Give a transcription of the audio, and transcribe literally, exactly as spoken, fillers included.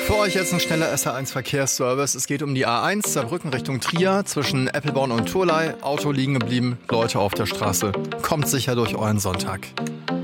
Für euch jetzt ein schneller S R eins Verkehrsservice. Es geht um die A eins, Saarbrücken Richtung Trier, zwischen Eppelborn und Tholey. Auto liegen geblieben, Leute auf der Straße. Kommt sicher durch euren Sonntag.